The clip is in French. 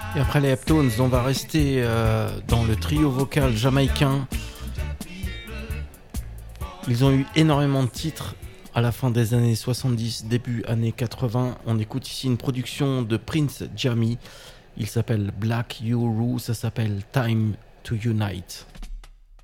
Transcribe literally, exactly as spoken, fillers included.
Et après les Heptones, on va rester euh, dans le trio vocal jamaïcain. Ils ont eu énormément de titres à la fin des années soixante-dix, début années quatre-vingts. On écoute ici une production de Prince Jammy. Il s'appelle Black Uru, ça s'appelle Time to Unite.